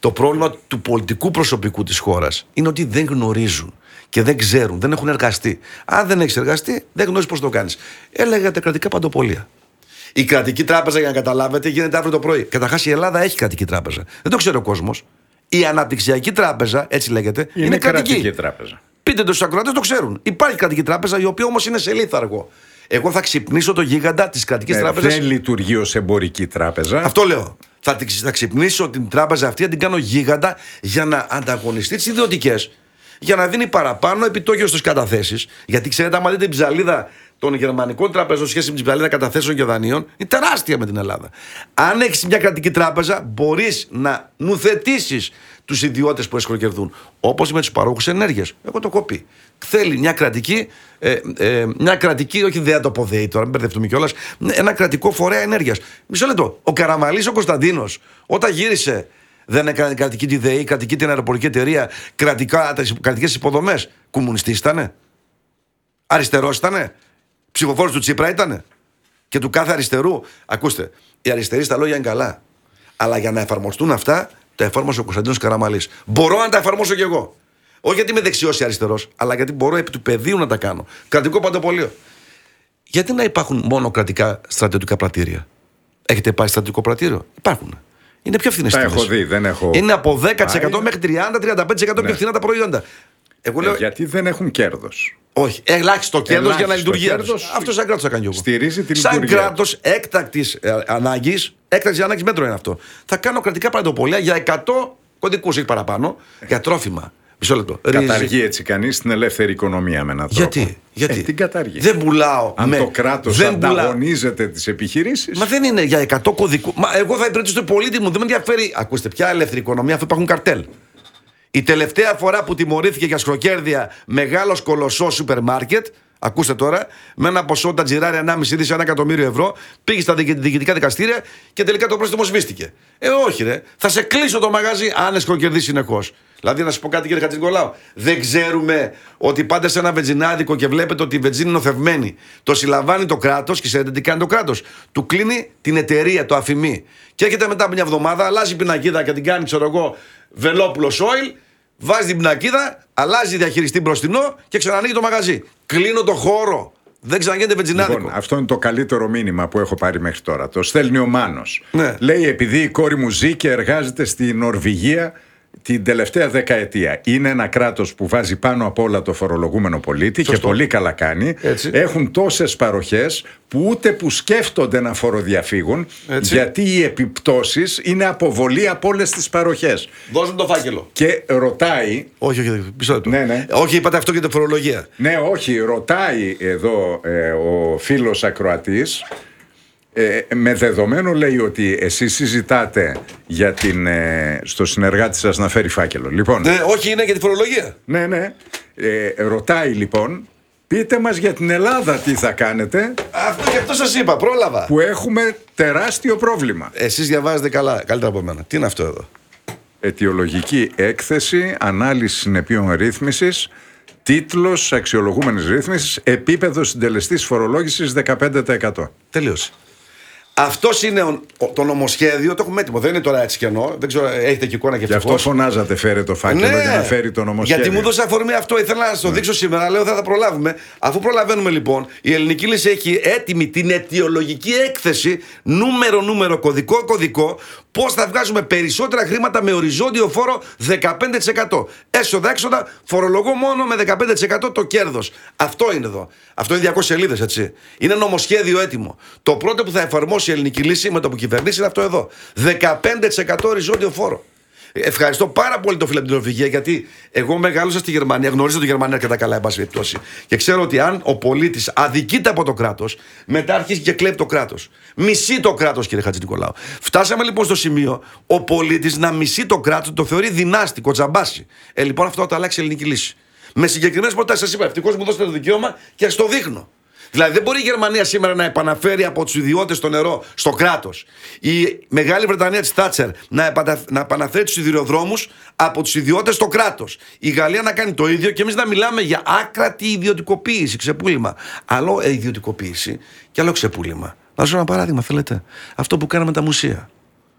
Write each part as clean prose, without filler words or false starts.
Το πρόβλημα του πολιτικού προσωπικού της χώρας είναι ότι δεν γνωρίζουν και δεν ξέρουν, δεν έχουν εργαστεί. Αν δεν έχεις εργαστεί, δεν γνωρίζεις πώς το κάνεις. Έλεγα τα κρατικά παντοπολία. Η κρατική τράπεζα, για να καταλάβετε, γίνεται αύριο το πρωί. Καταρχάς η Ελλάδα έχει κρατική τράπεζα. Δεν το ξέρει ο κόσμος. Η αναπτυξιακή τράπεζα, έτσι λέγεται, είναι κρατική τράπεζα. Πείτε το στους ακροατές, το ξέρουν. Υπάρχει κρατική τράπεζα, η οποία όμως είναι σε λίθαργο. Εγώ θα ξυπνήσω το γίγαντα της κρατικής τράπεζας. Δεν λειτουργεί ως εμπορική τράπεζα. Αυτό λέω. Θα ξυπνήσω την τράπεζα αυτή, να την κάνω γίγαντα για να ανταγωνιστεί τις ιδιωτικές. Για να δίνει παραπάνω επιτόκιο στις καταθέσεις. Γιατί ξέρετε, άμα δείτε την ψαλίδα των γερμανικών τραπεζών σχέση με την ψαλίδα καταθέσεων και δανείων, είναι τεράστια με την Ελλάδα. Αν έχεις μια κρατική τράπεζα, μπορείς να νουθετήσεις τους ιδιώτες που εσχροκερδούν. Όπως με τους παρόχους ενέργειας. Εγώ το έχω πει. Θέλει μια κρατική, όχι δεν το πω ΔΕΗ τώρα, μην μπερδευτούμε κιόλας, ένα κρατικό φορέα ενέργειας. Μισό λεπτό. Ο Καραμαλής ο Κωνσταντίνος, όταν γύρισε, δεν έκανε κρατική τη ΔΕΗ, κρατική την αεροπορική εταιρεία, κρατικές υποδομές. Κομμουνιστής ήτανε. Αριστερός ήτανε. Ψηφοφόρος του Τσίπρα ήτανε. Και του κάθε αριστερού. Ακούστε, οι αριστεροί στα λόγια είναι καλά. Αλλά για να εφαρμοστούν αυτά, τα εφάρμοσε ο Κωνσταντίνος Καραμαλής. Μπορώ να τα εφαρμόσω κι εγώ. Όχι γιατί είμαι δεξιός ή αριστερός, αλλά γιατί μπορώ επί του πεδίου να τα κάνω. Κρατικό παντοπολείο. Γιατί να υπάρχουν μόνο κρατικά στρατιωτικά πρατήρια? Έχετε πάει στρατιωτικό πρατήριο? Υπάρχουν. Είναι πιο φθηνές τιμές. Τα έχω δει, δεν έχω. Είναι από 10% μέχρι 30-35% πιο φθηνά τα προϊόντα. Εγώ λέω, γιατί δεν έχουν κέρδος. Όχι, ελάχιστο κέρδος για να λειτουργεί. Αυτό σαν κράτος θα κάνει εγώ. Στηρίζει τη σαν λειτουργία. Σαν κράτος έκτακτης ανάγκης μέτρο είναι αυτό. Θα κάνω κρατικά παντοπολία για 100 κωδικούς ή παραπάνω για τρόφιμα. Μισό λεπτό. Καταργεί έτσι κανείς την ελεύθερη οικονομία με έναν τρόπο. Γιατί? Την καταργεί. Δεν πουλάω. Αν το κράτος ανταγωνίζεται τις επιχειρήσεις. Μα δεν είναι για 100 κωδικούς. Μα εγώ θα υπηρετήσω τον πολίτη μου. Δεν με ενδιαφέρει. Ακούστε, ποια ελεύθερη οικονομία, αφού υπάρχουν καρτέλ. Η τελευταία φορά που τιμωρήθηκε για σχροκέρδια μεγάλος κολοσσός σούπερ μάρκετ, ακούστε τώρα, με ένα ποσό τα τζιράρια 1,5 δις, 1 εκατομμύριο ευρώ, πήγε στα διοικητικά δικαστήρια και τελικά το πρόστιμο σβήστηκε. Όχι, ρε. Θα σε κλείσω το μαγαζί αν εσχροκερδείς συνεχώς. Δηλαδή, να σου πω κάτι, κύριε Χατζηνικολάου. Δεν ξέρουμε ότι πάτε σε ένα βενζινάδικο και βλέπετε ότι η βενζίνη είναι νοθευμένη. Το συλλαμβάνει το κράτος και ξέρετε τι κάνει το κράτος? Του κλείνει την εταιρεία, το αφημί. Και έρχεται μετά από μια εβδομάδα, αλλάζει πινακίδα και την κάνει, ξέρω εγώ, Βελόπουλος Oil. Βάζει την πινακίδα, αλλάζει διαχειριστή μπροστινό και ξανανοίγει το μαγαζί. Κλείνω το χώρο. Δεν ξαναγίνεται βενζινάδικο. Λοιπόν, αυτό είναι το καλύτερο μήνυμα που έχω πάρει μέχρι τώρα. Το στέλνει ο Μάνος. Ναι. Λέει, επειδή η κόρη μου ζει και εργάζεται στη Νορβηγία την τελευταία δεκαετία. Είναι ένα κράτος που βάζει πάνω απ' όλα το φορολογούμενο πολίτη. Σωστό. Και πολύ καλά κάνει. Έτσι. Έχουν τόσες παροχές που ούτε που σκέφτονται να φοροδιαφύγουν. Έτσι. Γιατί οι επιπτώσεις είναι αποβολή από όλες τις παροχές. Δώσ' μου το φάκελο. Και ρωτάει. Όχι, πίσω του. Ναι. Όχι, είπατε αυτό για τη φορολογία. Ναι, όχι, ρωτάει εδώ ο φίλος ακροατής. Με δεδομένο, λέει, ότι εσείς συζητάτε για στο συνεργάτη σας να φέρει φάκελο. Λοιπόν, ναι, όχι, είναι για τη φορολογία. Ναι. Ρωτάει λοιπόν, πείτε μας για την Ελλάδα τι θα κάνετε. Αυτό και αυτό σας είπα, πρόλαβα. Που έχουμε τεράστιο πρόβλημα. Εσείς διαβάζετε καλύτερα από μένα. Τι είναι αυτό εδώ? Αιτιολογική έκθεση, ανάλυση συνεπείων ρύθμισης. Τίτλος αξιολογούμενης ρύθμισης, επίπεδο συντελεστής φορολόγησης 15%. Τελείωσε. Αυτό είναι το νομοσχέδιο, το έχουμε έτοιμο. Δεν είναι τώρα έτσι κενό. Δεν ξέρω, έχετε και εικόνα και ευτυχώς. Γι' αυτό φωνάζατε, φέρε το φάκελο, για να φέρει το νομοσχέδιο. Γιατί μου έδωσε αφορμή αυτό, ήθελα να σας το δείξω σήμερα. Λέω θα προλάβουμε. Αφού προλαβαίνουμε λοιπόν, η Ελληνική Λύση έχει έτοιμη την αιτιολογική έκθεση, νούμερο, κωδικό, πώς θα βγάζουμε περισσότερα χρήματα με οριζόντιο φόρο 15%. Έσοδα-έξοδα, φορολογώ μόνο με 15% το κέρδος. Αυτό είναι εδώ. Αυτό είναι 200 σελίδες, έτσι. Είναι νομοσχέδιο έτοιμο. Το πρώτο που θα εφαρμόσει η Ελληνική Λύση με το που κυβερνήσει είναι αυτό εδώ. 15% οριζόντιο φόρο. Ευχαριστώ πάρα πολύ το φίλο από την Νορβηγία, γιατί εγώ μεγάλωσα στη Γερμανία, γνωρίζω τη Γερμανία αρκετά καλά, εν πάση περιπτώσει. Και ξέρω ότι αν ο πολίτης αδικείται από το κράτος, μετά αρχίζει και κλέβει το κράτος. Μισεί το κράτος, κύριε Χατζηνικολάου. Φτάσαμε λοιπόν στο σημείο ο πολίτης να μισεί το κράτος, το θεωρεί δυνάστικο, τζαμπάσι. Λοιπόν, αυτό θα το αλλάξει η Ελληνική Λύση. Με συγκεκριμένες προτάσεις, σας είπα, ευτυχώς μου δώσετε το δικαίωμα και στο δείχνω. Δηλαδή δεν μπορεί η Γερμανία σήμερα να επαναφέρει από τους ιδιώτες το νερό στο κράτος. Η Μεγάλη Βρετανία της Θάτσερ να επαναφέρει τους σιδηροδρόμους από τους ιδιώτες στο κράτος. Η Γαλλία να κάνει το ίδιο και εμείς να μιλάμε για άκρατη ιδιωτικοποίηση, ξεπούλημα. Άλλο ιδιωτικοποίηση και άλλο ξεπούλημα. Να σας δώσω ένα παράδειγμα, θέλετε. Αυτό που κάναμε τα μουσεία.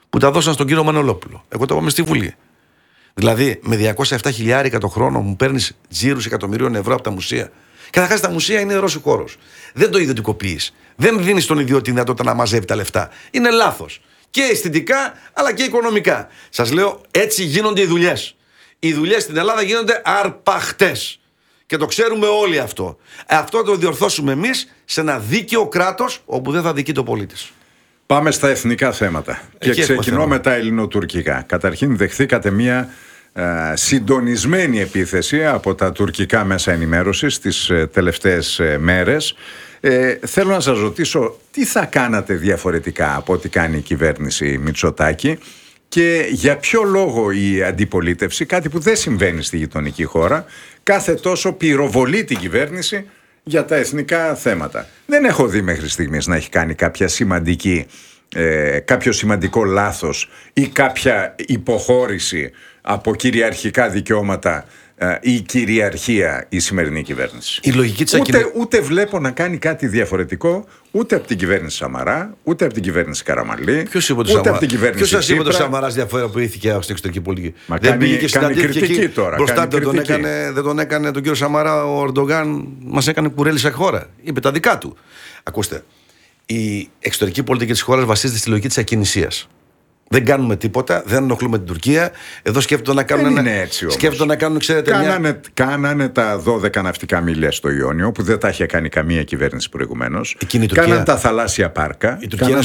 που τα δώσαν στον κύριο Μανολόπουλο. Εγώ το είπαμε στη Βουλή. Δηλαδή, με 207 χιλιάρικα το χρόνο μου παίρνεις τζίρους εκατομμυρίων ευρώ από τα μουσεία. Καταρχάς, τα μουσεία είναι ιερός χώρος. Δεν το ιδιωτικοποιείς. Δεν δίνεις στον ιδιώτη τη δυνατότητα να μαζεύει τα λεφτά. Είναι λάθος. Και αισθητικά, αλλά και οικονομικά. Σας λέω, έτσι γίνονται οι δουλειές. Οι δουλειές στην Ελλάδα γίνονται αρπαχτές. Και το ξέρουμε όλοι αυτό. Αυτό το διορθώσουμε εμείς σε ένα δίκαιο κράτος όπου δεν θα δικεί το πολίτης. Πάμε στα εθνικά θέματα. Και ξεκινώ με τα ελληνοτουρκικά. Καταρχήν, δεχθήκατε μια συντονισμένη επίθεση από τα τουρκικά μέσα ενημέρωσης τις τελευταίες μέρες. Θέλω να σας ρωτήσω, τι θα κάνατε διαφορετικά από ό,τι κάνει η κυβέρνηση Μητσοτάκη και για ποιο λόγο η αντιπολίτευση, κάτι που δεν συμβαίνει στη γειτονική χώρα, κάθε τόσο πυροβολεί την κυβέρνηση για τα εθνικά θέματα. Δεν έχω δει μέχρι στιγμής να έχει κάνει κάποιο σημαντικό λάθος ή κάποια υποχώρηση από κυριαρχικά δικαιώματα ή κυριαρχία η σημερινή κυβέρνηση. Η λογική της ούτε βλέπω να κάνει κάτι διαφορετικό ούτε από την κυβέρνηση Σαμαρά, ούτε από την κυβέρνηση Καραμανλή, ούτε από την κυβέρνηση Τσίπρα. Ποιος σας είπε ότι ο Σαμαράς διαφοροποιήθηκε στην εξωτερική πολιτική? Μα δεν πήγε και κάνει κριτική τώρα. Μπροστά δεν τον έκανε τον κύριο Σαμαρά ο Ερντογάν, μας έκανε κουρέλι σε χώρα. Είπε τα δικά του. Ακούστε, η εξωτερική πολιτική της χώρας βασίζεται στη λογική της ακινησίας. Δεν κάνουμε τίποτα, δεν ενοχλούμε την Τουρκία. Εδώ σκέφτονται να κάνουν. Δεν είναι έτσι όμως. Σκέφτονται να κάνουν, ξέρετε. Κάνανε τα 12 ναυτικά μίλια στο Ιόνιο, που δεν τα είχε κάνει καμία κυβέρνηση προηγουμένως. Κάνανε τα θαλάσσια πάρκα.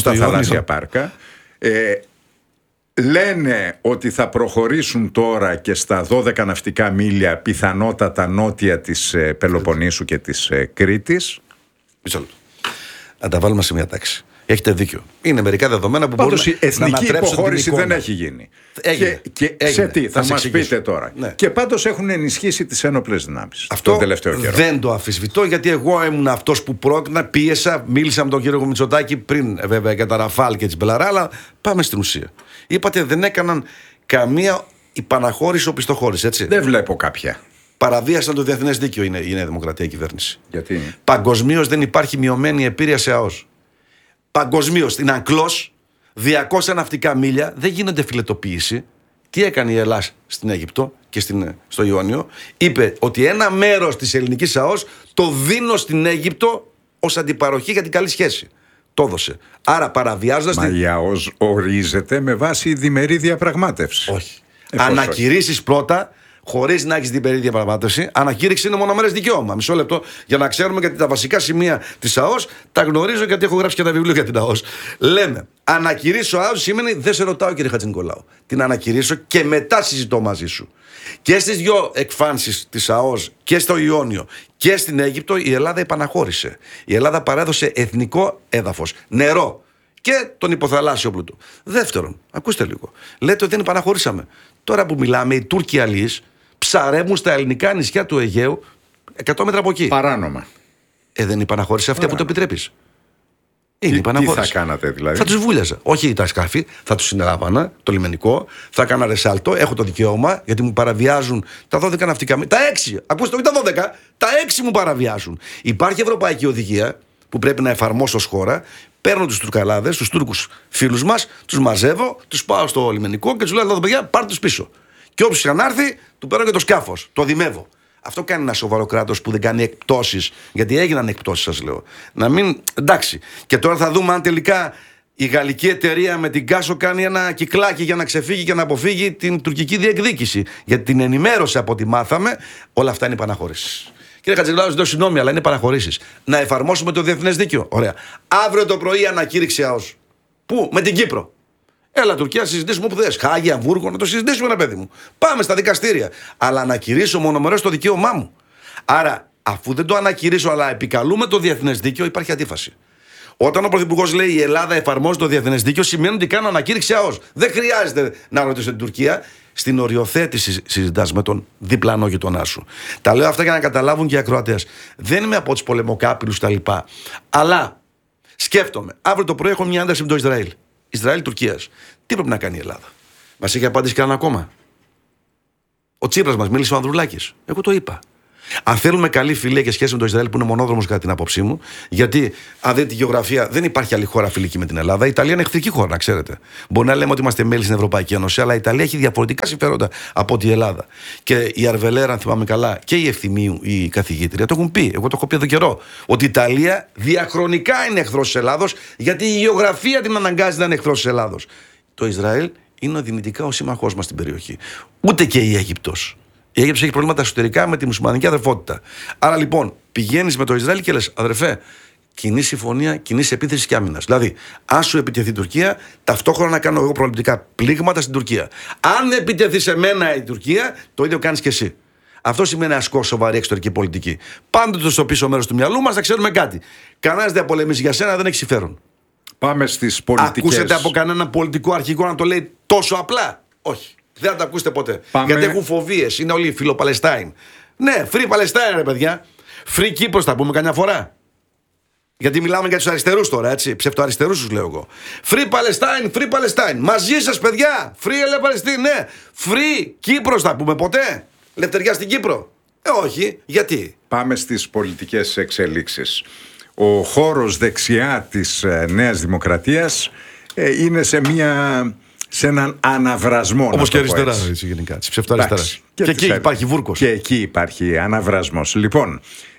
Λένε ότι θα προχωρήσουν τώρα και στα 12 ναυτικά μίλια, πιθανότατα νότια της Πελοποννήσου και της Κρήτης. Μισό λεπτό. Να τα βάλουμε σε μια τάξη. Έχετε δίκιο. Είναι μερικά δεδομένα που πάντως μπορούν η εθνική υποχώρηση δεν έχει γίνει. Έγινε. Σε τι, θα μας πείτε τώρα. Ναι. Και πάντως έχουν ενισχύσει τις ένοπλες δυνάμεις. Αυτό τον τελευταίο καιρό. Δεν το αμφισβητώ, γιατί εγώ ήμουν αυτός που πρόκεινα, πίεσα, μίλησα με τον κύριο Μητσοτάκη πριν βέβαια για τα Ραφάλ και τις Μπελαρά, αλλά πάμε στην ουσία. Είπατε δεν έκαναν καμία υπαναχώρηση οπισθοχώρηση, έτσι. Δεν βλέπω κάποια. Παραβίασαν το διεθνές δίκαιο η Νέα Δημοκρατία κυβέρνηση. Γιατί? Παγκοσμίως δεν υπάρχει μειωμένη επίρρεια σε ΑΟΣ. Παγκοσμίως στην Αγκλός 200 ναυτικά μίλια δεν γίνεται φιλετοποίηση. Τι έκανε η Ελλάδα στην Αίγυπτο και στο Ιόνιο? Είπε ότι ένα μέρος της ελληνικής ΑΟΣ το δίνω στην Αίγυπτο ως αντιπαροχή για την καλή σχέση. Το έδωσε. Άρα παραβιάζοντας. Μα η ΑΟΣ ορίζεται με βάση διμερή διαπραγμάτευση. Όχι. Ανακηρύσεις πρώτα. Χωρίς να έχεις διμερή διαπραγμάτευση, ανακήρυξη είναι μονομερές δικαίωμα. Μισό λεπτό για να ξέρουμε, γιατί τα βασικά σημεία της ΑΟΣ τα γνωρίζω, γιατί έχω γράψει και τα βιβλία για την ΑΟΣ. Λέμε, ανακηρύσω ΑΟΣ σημαίνει δεν σε ρωτάω, κύριε Χατζηνικολάου. Την ανακηρύσω και μετά συζητώ μαζί σου. Και στις δυο εκφάνσεις της ΑΟΣ και στο Ιόνιο και στην Αίγυπτο η Ελλάδα επαναχώρησε. Η Ελλάδα παρέδωσε εθνικό έδαφος, νερό και τον υποθαλάσσιο πλούτο. Δεύτερον, ακούστε λίγο. Λέτε ότι δεν επαναχωρήσαμε. Τώρα που μιλάμε, οι Τούρκοι αλείς ψαρεύουν στα ελληνικά νησιά του Αιγαίου 100 μέτρα από εκεί. Παράνομα. Δεν υπαναχώρησε αυτή που το επιτρέπεις. Είναι υπαναχώρηση. Τι θα κάνατε δηλαδή? Θα τους βούλιαζα. Όχι τα σκάφη, θα τους συνελάβανα, το λιμενικό, θα έκανα ρεσάλτο, έχω το δικαίωμα, γιατί μου παραβιάζουν τα 12 ναυτικά μίλια. Τα 6, ακούστε, όχι τα 12, τα 6 μου παραβιάζουν. Υπάρχει ευρωπαϊκή οδηγία που πρέπει να εφαρμόσω ως χώρα. Παίρνω τους Τουρκαλάδες, τους Τούρκους φίλους μας, τους μαζεύω, τους πάω στο λιμενικό και τους λέω: εδώ παιδιά, πάρτε τους πίσω. Και όποιος αν έρθει, του παίρνω και το σκάφος, το δημεύω. Αυτό κάνει ένα σοβαρό κράτος που δεν κάνει εκπτώσεις, γιατί έγιναν εκπτώσεις, σας λέω. Να μην. Εντάξει. Και τώρα θα δούμε αν τελικά η γαλλική εταιρεία με την Κάσο κάνει ένα κυκλάκι για να ξεφύγει και να αποφύγει την τουρκική διεκδίκηση. Γιατί την ενημέρωσε από ό,τι μάθαμε, όλα αυτά είναι επαναχωρήσεις. Κύριε Χατζηλάου, ζητώ συγγνώμη, αλλά είναι παραχωρήσεις. Να εφαρμόσουμε το διεθνές δίκαιο. Ωραία. Αύριο το πρωί ανακήρυξη ΑΟΣ. Πού? Με την Κύπρο. Έλα, Τουρκία, συζητήσουμε όπου θες. Χάγη, Αμβούργο, να το συζητήσουμε, ένα παιδί μου. Πάμε στα δικαστήρια. Αλλά ανακηρύσω μονομερώς το δικαίωμά μου. Άρα, αφού δεν το ανακηρύσω, αλλά επικαλούμε το διεθνές δίκαιο, υπάρχει αντίφαση. Όταν ο Πρωθυπουργός λέει η Ελλάδα εφαρμόζει το διεθνές δίκαιο, σημαίνει ότι κάνω ανακήρυξη ΑΟΣ. Δεν χρειάζεται να ρωτήσω την Τουρκία. Στην οριοθέτηση συζητάς με τον διπλανό γειτονά σου. Τα λέω αυτά για να καταλάβουν και οι ακροατές. Δεν είμαι από τους πολεμοκάπηλους τα λοιπά. Αλλά σκέφτομαι, αύριο το πρωί έχω μια ένταση με το Ισραήλ. Ισραήλ-Τουρκίας. Τι πρέπει να κάνει η Ελλάδα? Μας έχει απαντήσει κανένα ακόμα? Ο Τσίπρας μας μίλησε, ο Ανδρουλάκης. Εγώ το είπα. Αν θέλουμε καλή φιλία και σχέση με το Ισραήλ, που είναι μονόδρομος κατά την άποψή μου, γιατί αν δείτε τη γεωγραφία, δεν υπάρχει άλλη χώρα φιλική με την Ελλάδα. Η Ιταλία είναι εχθρική χώρα, να ξέρετε. Μπορεί να λέμε ότι είμαστε μέλη στην Ευρωπαϊκή Ένωση, αλλά η Ιταλία έχει διαφορετικά συμφέροντα από τη Ελλάδα. Και η Αρβελέρα, αν θυμάμαι καλά, και η Ευθυμίου, η καθηγήτρια, το έχουν πει. Εγώ το έχω πει εδώ καιρό. Ότι η Ιταλία διαχρονικά είναι εχθρός της Ελλάδος, γιατί η γεωγραφία την αναγκάζει να είναι εχθρός της Ελλάδος. Το Ισραήλ είναι δυνητικά ο σύμμαχός μας στην περιοχή. Ούτε και η Αίγυπτος. Η Αίγυπτος έχει προβλήματα εσωτερικά με τη μουσουλμανική αδερφότητα. Άρα λοιπόν πηγαίνεις με το Ισραήλ και λες, αδερφέ, κοινή συμφωνία, κοινή επίθεση και άμυνας. Δηλαδή, αν σου επιτεθεί η Τουρκία, ταυτόχρονα να κάνω εγώ προληπτικά πλήγματα στην Τουρκία. Αν επιτεθεί σε μένα η Τουρκία, το ίδιο κάνεις και εσύ. Αυτό σημαίνει ασκώ σοβαρή εξωτερική πολιτική. Πάντοτε στο πίσω μέρος του μυαλού μας θα ξέρουμε κάτι. Κανένας δεν πολεμήσει για σένα, δεν έχει συμφέρον. Πάμε στις πολιτικές. Ακούσετε από κανέναν πολιτικό αρχηγό να το λέει τόσο απλά? Όχι. Δεν θα τα ακούσετε ποτέ. Γιατί έχουν φοβίες. Είναι όλοι φιλοπαλαιστάιν. Ναι, free Palestine, ρε παιδιά. Free Κύπρος θα πούμε καμιά φορά. Γιατί μιλάμε για τους αριστερούς τώρα, έτσι. Ψευτοαριστερούς τους λέω εγώ. Free Palestine, free Palestine. Μαζί σας, παιδιά. Free Palestine, ναι. Free Κύπρος θα πούμε ποτέ? Λευτεριά στην Κύπρο? Όχι. Γιατί? Πάμε στις πολιτικές εξελίξεις. Ο χώρος δεξιά της Νέας Δημοκρατίας είναι σε έναν αναβρασμό. Όπως και αριστερά, έτσι, γενικά. Της ψευτοαριστεράς. Και εκεί υπάρχει βούρκος. Και εκεί υπάρχει αναβρασμός. Λοιπόν,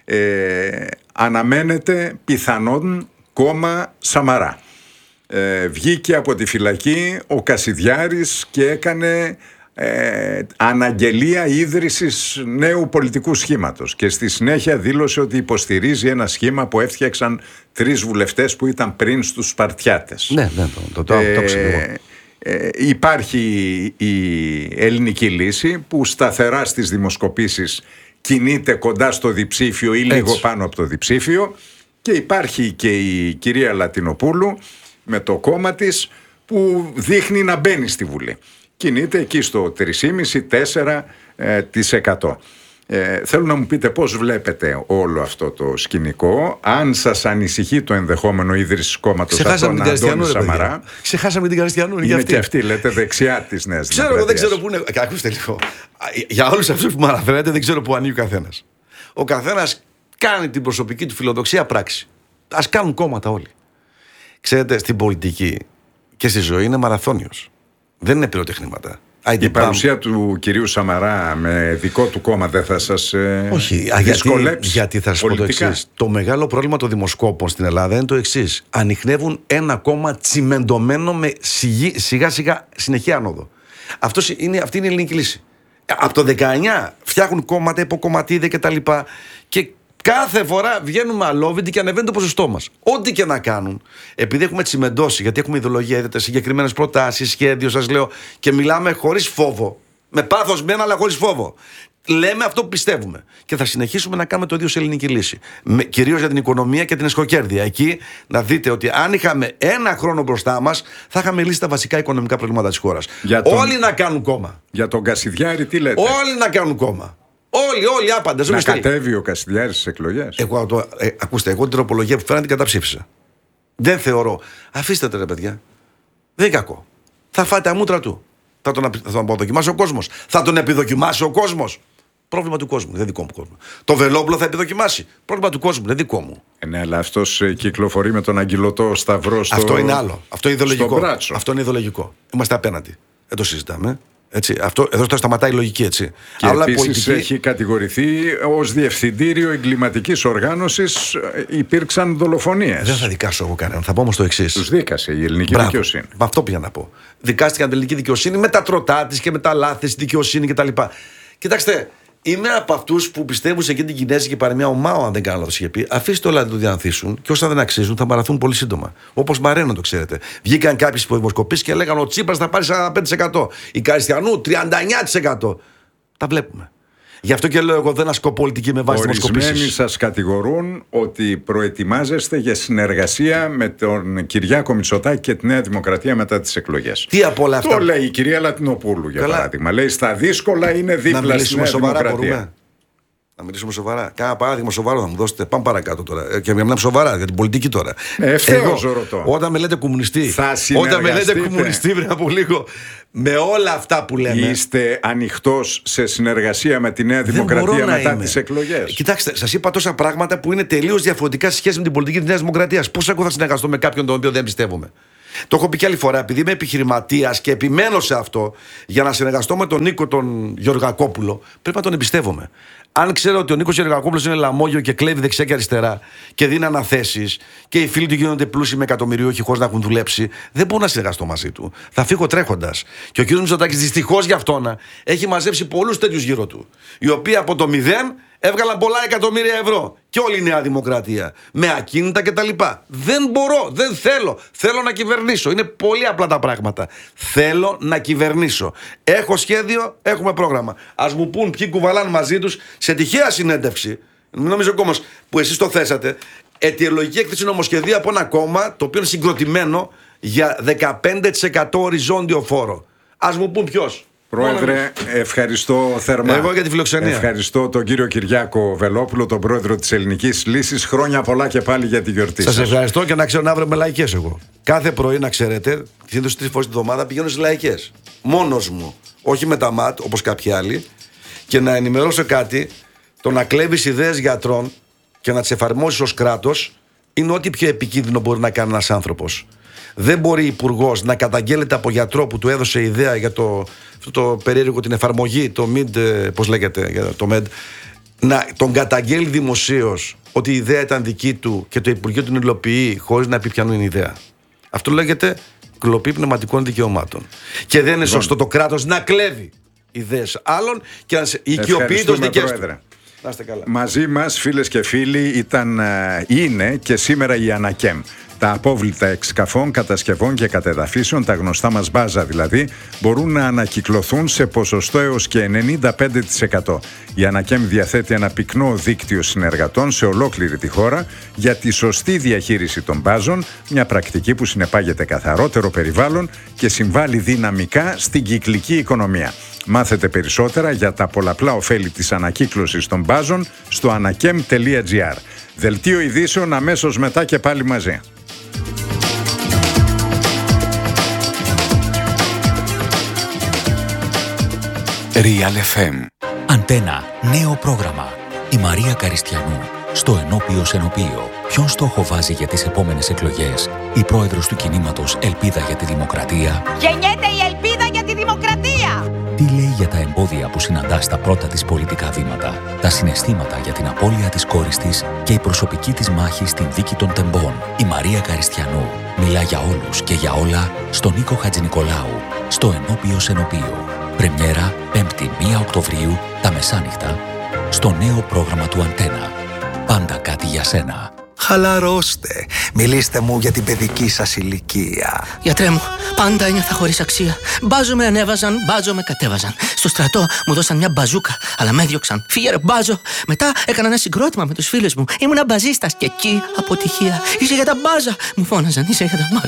αναμένεται πιθανόν κόμμα Σαμαρά. Βγήκε από τη φυλακή ο Κασιδιάρης και έκανε αναγγελία ίδρυσης νέου πολιτικού σχήματος και στη συνέχεια δήλωσε ότι υποστηρίζει ένα σχήμα που έφτιαξαν 3 βουλευτές που ήταν πριν στους Σπαρτιάτες. Ναι, το ξέρω. Υπάρχει η ελληνική λύση που σταθερά στις δημοσκοπήσεις κινείται κοντά στο διψήφιο ή λίγο πάνω από το διψήφιο, και υπάρχει και η κυρία Λατινοπούλου με το κόμμα της που δείχνει να μπαίνει στη Βουλή. Κινείται εκεί στο 3,5-4%. Θέλω να μου πείτε πώς βλέπετε όλο αυτό το σκηνικό, αν σας ανησυχεί το ενδεχόμενο ίδρυσης κόμματος από τον Αντώνη Σαμαρά. Ξεχάσαμε την Καριστιανού. Είναι και αυτή, λέτε, δεξιά της Νέας Δημοκρατίας. Ξέρω, δεν ξέρω πού είναι. Ακούστε λίγο. Για όλους αυτούς που μου αναφέρετε, δεν ξέρω πού ανοίγει ο καθένας. Ο καθένας κάνει την προσωπική του φιλοδοξία πράξη. Ας κάνουν κόμματα όλοι. Ξέρετε, στην πολιτική και στη ζωή είναι μαραθώνιος. Δεν είναι πυροτεχνήματα. Η παρουσία του κυρίου Σαμαρά με δικό του κόμμα δεν θα σας δυσκολέψει? Γιατί θα σας πω το εξής. Το μεγάλο πρόβλημα των δημοσκόπων στην Ελλάδα είναι το εξής. Ανιχνεύουν ένα κόμμα τσιμεντωμένο με σιγά σιγά συνεχή άνοδο. Αυτή είναι η ελληνική λύση. Από το 19 φτιάχνουν κόμματα, υποκομματίδια κτλ. Και κάθε φορά βγαίνουμε αλόβητοι και ανεβαίνει το ποσοστό μας. Ό,τι και να κάνουν, επειδή έχουμε τσιμεντώσει, γιατί έχουμε ιδεολογία, είδατε, συγκεκριμένες προτάσεις, σχέδιο, σας λέω, και μιλάμε χωρίς φόβο. Με πάθος μένα, αλλά χωρίς φόβο. Λέμε αυτό που πιστεύουμε. Και θα συνεχίσουμε να κάνουμε το ίδιο σε ελληνική λύση. Κυρίως για την οικονομία και την εσχροκέρδεια. Εκεί να δείτε ότι αν είχαμε ένα χρόνο μπροστά μας, θα είχαμε λύσει τα βασικά οικονομικά προβλήματα της χώρας. Όλοι να κάνουν κόμμα. Για τον Κασιδιάρη, τι λέτε? Όλοι να κάνουν κόμμα. Όλοι άπαντες. Να κατέβει ο Κασιδιάρης στις εκλογές. Ακούστε, εγώ την τροπολογία που φέρανε την καταψήφισα. Δεν θεωρώ. Αφήστε το, ρε παιδιά. Δεν είναι κακό. Θα φάει τα μούτρα του. Θα τον αποδοκιμάσει ο κόσμος. Θα τον επιδοκιμάσει ο κόσμος. Πρόβλημα του κόσμου, δεν δικό μου κόσμο. Το Βελόπουλο θα επιδοκιμάσει. Πρόβλημα του κόσμου, δεν δικό μου. Ναι, αλλά αυτός κυκλοφορεί με τον αγγυλωτό σταυρό στο. Αυτό είναι άλλο. Αυτό είναι ιδεολογικό. Αυτό είναι ιδεολογικό. Είμαστε απέναντι. Δεν το συζητάμε. Έτσι, εδώ τώρα σταματάει η λογική, έτσι. Και αλλά επίσης πολιτική... έχει κατηγορηθεί ως διευθυντήριο εγκληματικής οργάνωσης, υπήρξαν δολοφονίες. Δεν θα δικάσω εγώ κανέναν. Θα πω όμως το εξής. Τους δίκασε η ελληνική δικαιοσύνη. Αυτό πήγα να πω. Δικάστηκαν την ελληνική δικαιοσύνη με τα τροτά της και με τα λάθη στη δικαιοσύνη κτλ. Κοιτάξτε, είμαι από αυτούς που πιστεύουν σε εκείνη την κινέζικη παροιμία, ο Μάο, αν δεν κάνω λάθος, είχε πει: αφήστε όλα να το διανθίσουν και όσα δεν αξίζουν θα μαραθούν πολύ σύντομα. Όπως Μαρένο, το ξέρετε. Βγήκαν κάποιοι υποδημοσκοπήσεις και λέγανε: ο Τσίπρας θα πάρει 45%. Η Καριστιανού 39%. Τα βλέπουμε. Γι' αυτό και λέω: εγώ δεν ασκώ πολιτική με βάση δημοσκοπήσεις. Ορισμένοι σας κατηγορούν ότι προετοιμάζεστε για συνεργασία με τον Κυριάκο Μητσοτάκη και τη Νέα Δημοκρατία μετά τις εκλογές. Τι από όλα αυτά? Το λέει η κυρία Λατινοπούλου, για παράδειγμα. Λέει: στα δύσκολα είναι δίπλα στη Νέα Δημοκρατία. Να μιλήσουμε σοβαρά. Κάνα παράδειγμα σοβαρό θα μου δώσετε. Πάμε παρακάτω τώρα. Και μιλάμε σοβαρά για την πολιτική τώρα. Ευθέως ρωτώ. Όταν με λέτε κομμουνιστή, πριν από λίγο, με όλα αυτά που λέμε. Είστε ανοιχτός σε συνεργασία με τη Νέα Δημοκρατία μετά τις εκλογές? Κοιτάξτε, σας είπα τόσα πράγματα που είναι τελείως διαφορετικά σε σχέση με την πολιτική της Νέας Δημοκρατίας. Πώς εγώ θα συνεργαστώ με κάποιον τον οποίο δεν πιστεύομαι? Το έχω πει και άλλη φορά, επειδή είμαι επιχειρηματίας και επιμένω σε αυτό, για να συνεργαστώ με τον Νίκο τον Γεωργακόπουλο, πρέπει να τον εμπιστεύομαι. Αν ξέρω ότι ο Νίκος Γεωργακόπουλος είναι λαμόγιο και κλέβει δεξιά και αριστερά και δίνει αναθέσεις και οι φίλοι του γίνονται πλούσιοι με εκατομμυριούχοι χωρίς να έχουν δουλέψει, δεν μπορώ να συνεργαστώ μαζί του. Θα φύγω τρέχοντας. Και ο κ. Μητσοτάκης δυστυχώς για αυτόν έχει μαζέψει πολλούς τέτοιους γύρω του, οι οποίοι από το 0 έβγαλαν πολλά εκατομμύρια ευρώ. Και όλη η Νέα Δημοκρατία. Με ακίνητα κτλ. Δεν μπορώ, δεν θέλω. Θέλω να κυβερνήσω. Είναι πολύ απλά τα πράγματα. Θέλω να κυβερνήσω. Έχω σχέδιο, έχουμε πρόγραμμα. Ας μου πούν ποιοι κουβαλάνε μαζί τους σε τυχαία συνέντευξη. Μην νομίζω όμως που εσείς το θέσατε. Αιτιολογική έκθεση νομοσχεδίου από ένα κόμμα το οποίο είναι συγκροτημένο για 15% οριζόντιο φόρο. Ας μου πούν ποιος. Πρόεδρε, ευχαριστώ θερμά. Εγώ για τη φιλοξενία. Ευχαριστώ τον κύριο Κυριάκο Βελόπουλο, τον πρόεδρο της Ελληνικής Λύσης. Χρόνια πολλά και πάλι για τη γιορτή σας. Σας ευχαριστώ και να ξέρω να αύριο με λαϊκές εγώ. Κάθε πρωί, να ξέρετε, συνήθως 3 φορές τη εβδομάδα πηγαίνω στις λαϊκές. Μόνος μου. Όχι με τα ΜΑΤ όπως κάποιοι άλλοι. Και να ενημερώσω κάτι. Το να κλέβεις ιδέες γιατρών και να τις εφαρμόσεις ως κράτος είναι ό,τι πιο επικίνδυνο μπορεί να κάνει ένας άνθρωπος. Δεν μπορεί υπουργός να καταγγέλλεται από γιατρό που του έδωσε ιδέα για το περίεργο, την εφαρμογή, το MID, πώς λέγεται, για το MED, να τον καταγγέλει δημοσίως ότι η ιδέα ήταν δική του και το Υπουργείο την υλοποιεί χωρίς να πει ποιανού είναι η ιδέα. Αυτό λέγεται κλοπή πνευματικών δικαιωμάτων. Και δεν είναι σωστό το κράτος να κλέβει ιδέες άλλων και να οικειοποιεί τις δικές του. Μαζί μας, φίλες και φίλοι, είναι και σήμερα η Ανακέμ. Τα απόβλητα εξκαφών, κατασκευών και κατεδαφίσεων, τα γνωστά μας μπάζα δηλαδή, μπορούν να ανακυκλωθούν σε ποσοστό έως και 95%. Η Ανακέμ διαθέτει ένα πυκνό δίκτυο συνεργατών σε ολόκληρη τη χώρα για τη σωστή διαχείριση των μπάζων, μια πρακτική που συνεπάγεται καθαρότερο περιβάλλον και συμβάλλει δυναμικά στην κυκλική οικονομία. Μάθετε περισσότερα για τα πολλαπλά ωφέλη της ανακύκλωσης των μπάζων στο anakem.gr. Δελτίο ειδήσεων αμέσως μετά και πάλι μαζί. Real FM. Αντένα. Νέο πρόγραμμα. Η Μαρία Καριστιανού. Στο ενώπιο ενωπίο. Ποιον στόχο βάζει για τις επόμενες εκλογές? Η πρόεδρος του κινήματος Ελπίδα για τη Δημοκρατία. Γεννιέται η ελπίδα για τη δημοκρατία! Τι λέει για τα εμπόδια που συναντά στα πρώτα της πολιτικά βήματα, τα συναισθήματα για την απώλεια της κόρης της και η προσωπική της μάχη στην δίκη των τεμπών. Η Μαρία Καριστιανού μιλά για όλους και για όλα στον Νίκο Χατζηνικολάου, στο ενώπιο ενωπίο. Πρεμιέρα 5η 1 Οκτωβρίου τα μεσάνυχτα στο νέο πρόγραμμα του Αντένα. Πάντα κάτι για σένα. Χαλαρώστε. Μιλήστε μου για την παιδική σας ηλικία. Γιατρέ μου, πάντα ένιωθα χωρίς αξία. Μπάζο με ανέβαζαν, μπάζο με κατέβαζαν. Στο στρατό μου δώσαν μια μπαζούκα, αλλά με έδιωξαν. Φύγε ρε μπάζο. Μετά έκανα ένα συγκρότημα με τους φίλους μου. Ήμουνα μπαζίστας και εκεί αποτυχία. Είσαι για τα μπάζα, μου φώναζαν. Είσαι για τα μπάζα.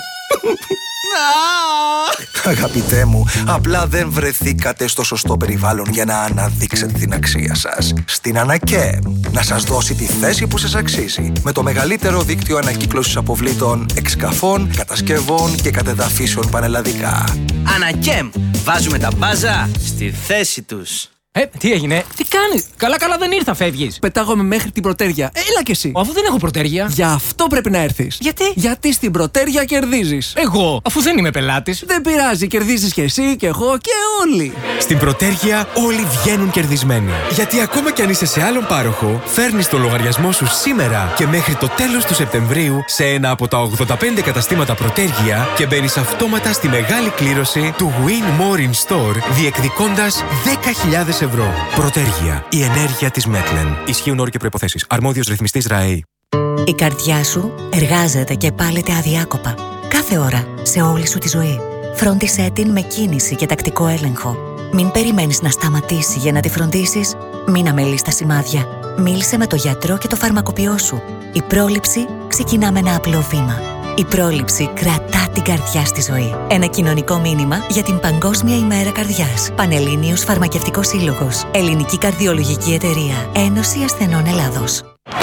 Αγαπητέ μου, απλά δεν βρεθήκατε στο σωστό περιβάλλον για να αναδείξετε την αξία σας. Στην Ανακέμ, να σας δώσει τη θέση που σας αξίζει. Με το μεγαλύτερο δίκτυο ανακύκλωσης αποβλήτων, εξκαφών, κατασκευών και κατεδαφίσεων πανελλαδικά. Ανακέμ, βάζουμε τα μπάζα στη θέση τους. Τι έγινε, τι κάνεις? Καλά δεν ήρθα, φεύγεις. Πετάγομαι μέχρι την Πρωτέρια. Έλα κι εσύ. Αφού δεν έχω Πρωτέρια. Γι' αυτό πρέπει να έρθεις. Γιατί? Γιατί στην Πρωτέρια κερδίζεις. Εγώ, αφού δεν είμαι πελάτης. Δεν πειράζει, κερδίζεις κι εσύ και εγώ και όλοι. Στην Πρωτέρια όλοι βγαίνουν κερδισμένοι. Γιατί ακόμα κι αν είσαι σε άλλον πάροχο, φέρνεις το λογαριασμό σου σήμερα και μέχρι το τέλος του Σεπτεμβρίου σε ένα από τα 85 καταστήματα Πρωτέρια και μπαίνεις αυτόματα στη μεγάλη κλήρωση του Win More in Store, διεκδικώντας 10.000 ευρώ. Πρωτέργεια. Η ενέργεια της Μέτλεν. Ισχύουν όροι και προϋποθέσεις. Αρμόδιος ρυθμιστής ΡΑΕΗ. Η καρδιά σου εργάζεται και πάλεται αδιάκοπα. Κάθε ώρα, σε όλη σου τη ζωή. Φρόντισέ την με κίνηση και τακτικό έλεγχο. Μην περιμένεις να σταματήσει για να τη φροντίσεις. Μην αμελείς τα σημάδια. Μίλησε με το γιατρό και το φαρμακοποιό σου. Η πρόληψη ξεκινά με ένα απλό βήμα. Η πρόληψη κρατά την καρδιά στη ζωή. Ένα κοινωνικό μήνυμα για την Παγκόσμια ημέρα καρδιάς. Πανελλήνιος Φαρμακευτικός Σύλλογος. Ελληνική Καρδιολογική Εταιρεία. Ένωση Ασθενών Ελλάδος.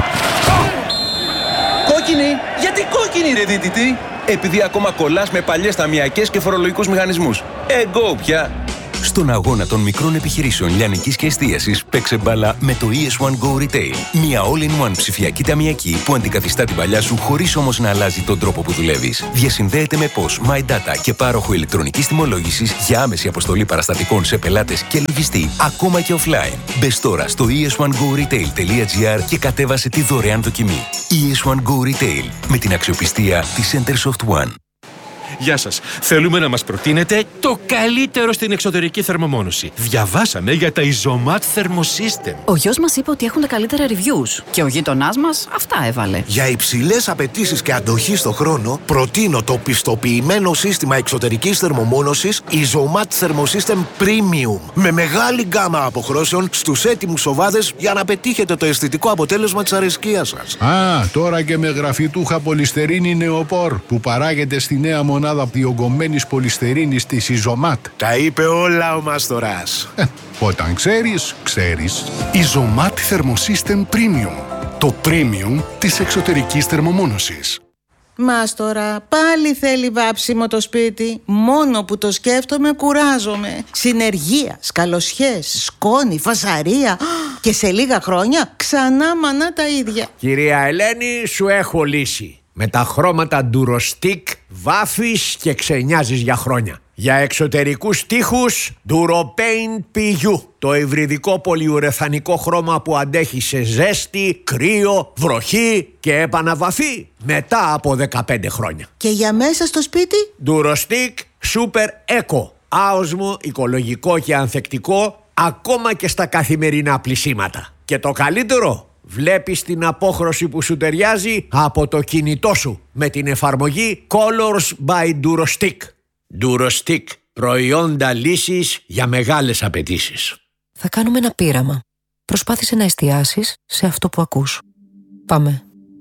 Κόκκινη! Γιατί κόκκινη, ρε δίτητη? Επειδή ακόμα κολλάς με παλιές ταμιακές και φορολογικούς μηχανισμούς. Εγώ πια! Στον αγώνα των μικρών επιχειρήσεων λιανικής και εστίασης, παίξε μπάλα με το ES1 Go Retail. Μια all-in-one ψηφιακή ταμιακή που αντικαθιστά την παλιά σου χωρίς όμως να αλλάζει τον τρόπο που δουλεύεις. Διασυνδέεται με POS, My Data και πάροχο ηλεκτρονικής τιμολόγησης για άμεση αποστολή παραστατικών σε πελάτες και λογιστή, ακόμα και offline. Μπες τώρα στο es1goretail.gr και κατέβασε τη δωρεάν δοκιμή. ES1 Go Retail, με την αξιοπιστία της Centersoft One. Γεια σας. Θέλουμε να μας προτείνετε το καλύτερο στην εξωτερική θερμομόνωση. Διαβάσαμε για τα Isomat Thermosystem. Ο γιος μας είπε ότι έχουν τα καλύτερα reviews και ο γείτονάς μας αυτά έβαλε. Για υψηλές απαιτήσεις και αντοχή στο χρόνο, προτείνω το πιστοποιημένο σύστημα εξωτερικής θερμομόνωσης Isomat Thermosystem Premium. Με μεγάλη γκάμα αποχρώσεων στους έτοιμους οβάδες για να πετύχετε το αισθητικό αποτέλεσμα της αρεσκίας σας. Τώρα και με γραφιτούχα πολυστερίνη νεοπόρ που παράγεται στη νέα μονάδα διογκωμένης πολυστερίνης της Isomat. Τα είπε όλα ο Μάστορας. Όταν ξέρεις, ξέρεις. Isomat Thermosystem Premium. Το premium της εξωτερικής θερμομόνωσης. Μάστορα, πάλι θέλει βάψιμο το σπίτι. Μόνο που το σκέφτομαι κουράζομαι. Συνεργεία, σκαλοσιές, σκόνη, φασαρία. Και σε λίγα χρόνια ξανά μανά τα ίδια. Κυρία Ελένη, σου έχω λύση. Με τα χρώματα Durostick βάφεις και ξενιάζεις για χρόνια. Για εξωτερικούς τοίχους Duropaint PU. Το υβριδικό πολυουρεθανικό χρώμα που αντέχει σε ζέστη, κρύο, βροχή και επαναβαφή μετά από 15 χρόνια. Και για μέσα στο σπίτι? Durostick Super Eco. Άοσμο, οικολογικό και ανθεκτικό ακόμα και στα καθημερινά πλυσίματα. Και το καλύτερο, βλέπεις την απόχρωση που σου ταιριάζει από το κινητό σου με την εφαρμογή Colors by Durostick. Durostick, προϊόντα λύσης για μεγάλες απαιτήσεις. Θα κάνουμε ένα πείραμα. Προσπάθησε να εστιάσεις σε αυτό που ακούς. Πάμε.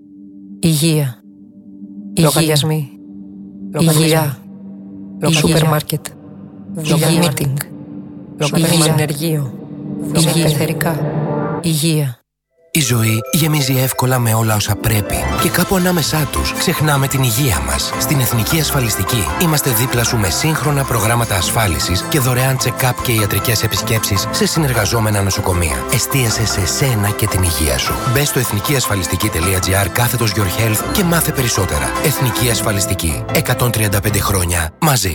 Υγεία. Λογαριασμοί. Υγεία. Σούπερ μάρκετ. Meeting. Συνεργείο. Πεθερικά. Υγεία. Η ζωή γεμίζει εύκολα με όλα όσα πρέπει και κάπου ανάμεσά τους ξεχνάμε την υγεία μας. Στην Εθνική Ασφαλιστική είμαστε δίπλα σου με σύγχρονα προγράμματα ασφάλισης και δωρεάν check-up και ιατρικές επισκέψεις σε συνεργαζόμενα νοσοκομεία. Εστίασε σε σένα και την υγεία σου. Μπες στο εθνικιασφαλιστική.gr/your health και μάθε περισσότερα. Εθνική Ασφαλιστική. 135 χρόνια μαζί.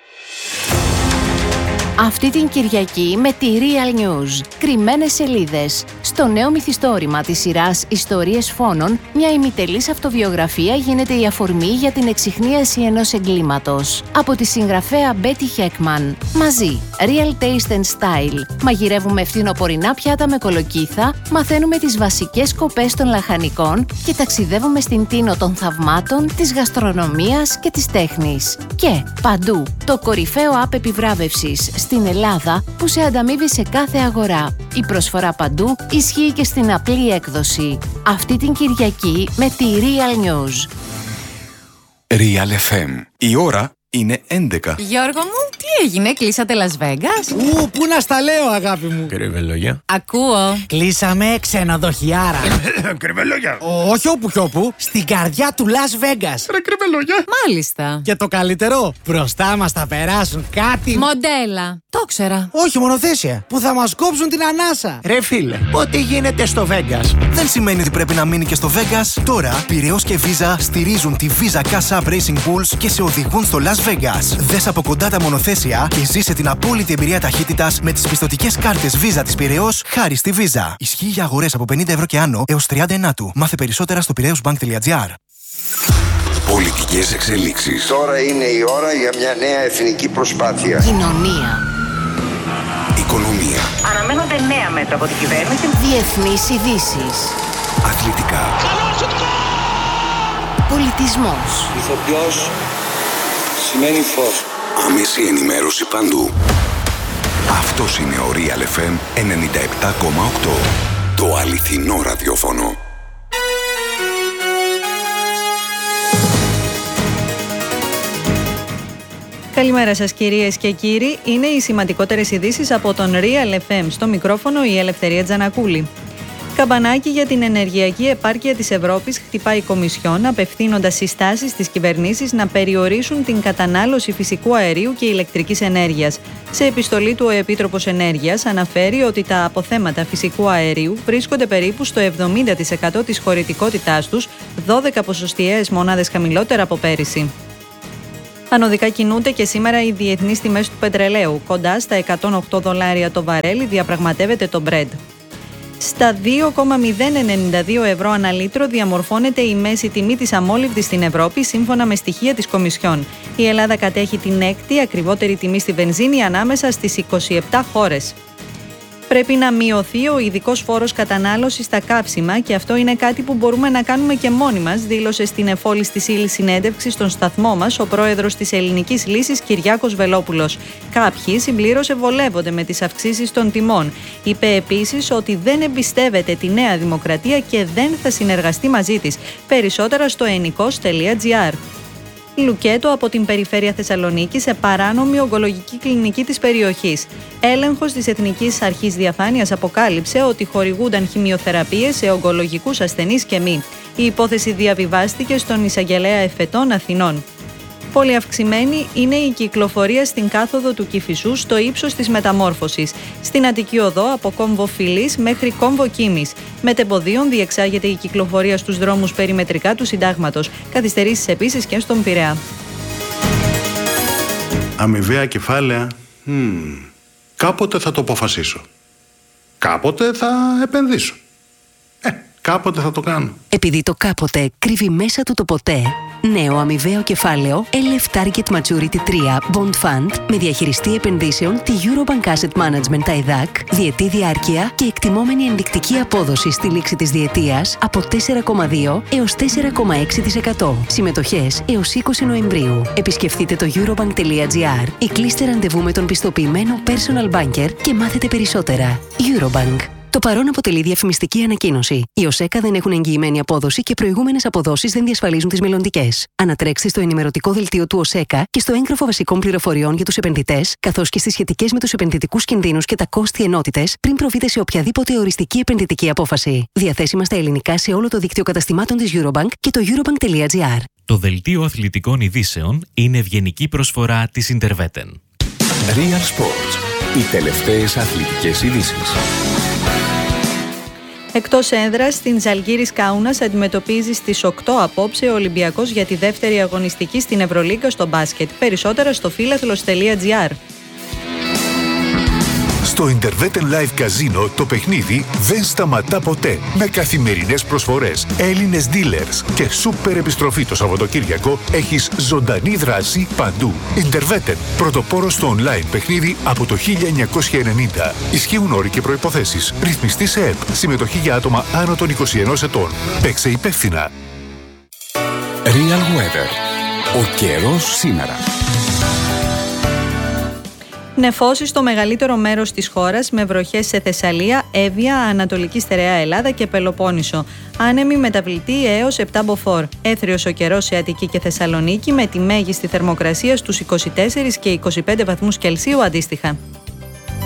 Αυτή την Κυριακή με τη Real News. Κρυμμένες σελίδες. Στο νέο μυθιστόρημα της σειράς Ιστορίες Φόνων, μια ημιτελής αυτοβιογραφία γίνεται η αφορμή για την εξιχνίαση ενός εγκλήματος. Από τη συγγραφέα Betty Heckman. Μαζί. Real Taste and Style. Μαγειρεύουμε φθινοπορεινά πιάτα με κολοκύθα, μαθαίνουμε τις βασικές σκοπές των λαχανικών και ταξιδεύουμε στην τίνο των θαυμάτων, της γαστρονομίας και της τέχνης. Και παντού το κορυφαίο app επιβράβευσης στην Ελλάδα που σε ανταμείβει σε κάθε αγορά. Η προσφορά παντού ισχύει και στην απλή έκδοση. Αυτή την Κυριακή με τη Real News. Real FM. Η ώρα είναι 11. Γιώργο μου, τι έγινε, κλείσατε Las Vegas? Πού να στα λέω, αγάπη μου. Κρυβελόγια. Ακούω. Κλείσαμε ξενοδοχιάρα. Κρυβελόγια. Όχι όπου κι όπου, στην καρδιά του Las Vegas. Ρε κρυβελόγια. Μάλιστα. Και το καλύτερο, μπροστά μας θα περάσουν κάτι. Μοντέλα. Το ξέρα. Όχι, μονοθέσια. Που θα μας κόψουν την ανάσα. Ρε φίλε, ό,τι γίνεται στο Vegas δεν σημαίνει ότι πρέπει να μείνει και στο Vegas. Τώρα, Πειραιώς και Visa στηρίζουν τη Visa Cash App Racing Bulls και σε οδηγούν στο Las Vegas. Δες από κοντά τα μονοθέσια και ζήσε την απόλυτη εμπειρία ταχύτητας με τις πιστωτικές κάρτες Visa της Πειραιώς χάρη στη Visa. Ισχύει για αγορές από 50 ευρώ και άνω έως 30 του. Μάθε περισσότερα στο piraeusbank.gr. Πολιτικές εξελίξεις. Τώρα είναι η ώρα για μια νέα εθνική προσπάθεια. Κοινωνία. Οικονομία. Αναμένονται νέα μέτρα από την κυβέρνηση. Διεθνείς ειδήσεις. Αθλητικά. Πολιτισμός. Ηθοποιός σημαίνει φως. Άμεση ενημέρωση παντού. Αυτός είναι ο Real FM 97,8. Το αληθινό ραδιόφωνο. Καλημέρα σας κυρίες και κύριοι. Είναι οι σημαντικότερες ειδήσεις από τον Real FM. Στο μικρόφωνο η Ελευθερία Τζανακούλη. Καμπανάκι για την ενεργειακή επάρκεια της Ευρώπης χτυπάει η Κομισιόν, απευθύνοντας συστάσεις στις κυβερνήσεις να περιορίσουν την κατανάλωση φυσικού αερίου και ηλεκτρικής ενέργειας. Σε επιστολή του, ο Επίτροπος Ενέργειας αναφέρει ότι τα αποθέματα φυσικού αερίου βρίσκονται περίπου στο 70% της χωρητικότητάς τους, 12 ποσοστιαίες μονάδες χαμηλότερα από πέρυσι. Ανωδικά κινούνται και σήμερα οι διεθνείς τιμές του πετρελαίου. Κοντά στα $108 το βαρέλι διαπραγματεύεται το Brent. Στα 2,092 ευρώ ανά λίτρο διαμορφώνεται η μέση τιμή της αμόλυβδης στην Ευρώπη, σύμφωνα με στοιχεία της Κομισιόν. Η Ελλάδα κατέχει την έκτη ακριβότερη τιμή στη βενζίνη ανάμεσα στις 27 χώρες. Πρέπει να μειωθεί ο ειδικός φόρος κατανάλωσης στα καύσιμα και αυτό είναι κάτι που μπορούμε να κάνουμε και μόνοι μας, δήλωσε στην εφόλης της ύλης συνέντευξη στον σταθμό μας ο πρόεδρος της Ελληνικής Λύσης Κυριάκος Βελόπουλος. Κάποιοι, συμπλήρωσε, βολεύονται με τις αυξήσεις των τιμών. Είπε επίσης ότι δεν εμπιστεύεται τη Νέα Δημοκρατία και δεν θα συνεργαστεί μαζί της. Περισσότερα στο ενικός.gr. Λουκέτο από την περιφέρεια Θεσσαλονίκη σε παράνομη ογκολογική κλινική της περιοχής. Έλεγχος της Εθνικής Αρχής Διαφάνειας αποκάλυψε ότι χορηγούνταν χημειοθεραπείες σε ογκολογικούς ασθενείς και μη. Η υπόθεση διαβιβάστηκε στον Εισαγγελέα Εφετών Αθηνών. Πολύ αυξημένη είναι η κυκλοφορία στην κάθοδο του Κηφισού στο ύψος της Μεταμόρφωσης. Στην Αττική Οδό από κόμβο Φιλής μέχρι κόμβο Κίμης. Μετεμποδίων διεξάγεται η κυκλοφορία στους δρόμους περιμετρικά του Συντάγματος. Καθυστερήσεις επίσης και στον Πειραιά. Αμοιβαία κεφάλαια. Κάποτε θα το αποφασίσω. Κάποτε θα επενδύσω. Κάποτε θα το κάνω. Επειδή το κάποτε κρύβει μέσα του το ποτέ, νέο αμοιβαίο κεφάλαιο LF Target Maturity 3 Bond Fund με διαχειριστή επενδύσεων τη Eurobank Asset Management ΤΑΙΔΑΚ, διετή διάρκεια και εκτιμόμενη ενδεικτική απόδοση στη λήξη της διετίας από 4,2 έως 4,6%. Συμμετοχές έως 20 Νοεμβρίου. Επισκεφτείτε το eurobank.gr ή κλείστε ραντεβού με τον πιστοποιημένο personal banker και μάθετε περισσότερα. Eurobank. Το παρόν αποτελεί διαφημιστική ανακοίνωση. Οι ΟΣΕΚΑ δεν έχουν εγγυημένη απόδοση και προηγούμενες αποδόσεις δεν διασφαλίζουν τις μελλοντικές. Ανατρέξτε στο ενημερωτικό δελτίο του ΟΣΕΚΑ και στο έγγραφο βασικών πληροφοριών για τους επενδυτές, καθώς και στις σχετικές με τους επενδυτικούς κινδύνους και τα κόστη ενότητες, πριν προβείτε σε οποιαδήποτε οριστική επενδυτική απόφαση. Διαθέσιμα στα ελληνικά σε όλο το δίκτυο καταστημάτων της Eurobank και το eurobank.gr. Το δελτίο αθλητικών ειδήσεων είναι ευγενική προσφορά της Interveten. Real Sports. Οι τελευταίες αθλητικές ειδήσεις. Εκτός έδρας, στην Ζαλγκίρις Κάουνας αντιμετωπίζει στις 8 απόψε ο Ολυμπιακός για τη δεύτερη αγωνιστική στην Ευρωλίγκα στο μπάσκετ. Περισσότερα στο φίλαθλος.gr. Στο Interveten Live Casino το παιχνίδι δεν σταματά ποτέ. Με καθημερινές προσφορές, Έλληνες dealers και σούπερ επιστροφή το Σαββατοκύριακο έχεις ζωντανή δράση παντού. Interveten, πρωτοπόρος στο online παιχνίδι από το 1990. Ισχύουν όροι και προϋποθέσεις. Ρυθμιστή σε ΕΠ. Συμμετοχή για άτομα άνω των 21 ετών. Παίξε υπεύθυνα. Real Weather. Ο καιρός σήμερα. Νεφώσεις στο μεγαλύτερο μέρος της χώρας με βροχές σε Θεσσαλία, Εύβοια, Ανατολική Στερεά Ελλάδα και Πελοπόννησο. Άνεμη μεταβλητή έως 7 μποφόρ. Έθριος ο καιρός σε Αττική και Θεσσαλονίκη με τη μέγιστη θερμοκρασία στους 24 και 25 βαθμούς Κελσίου αντίστοιχα.